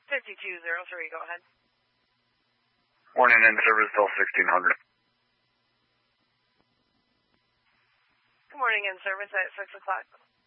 5203, go ahead. Morning, in service till 1600. Good morning, in service at 6 o'clock.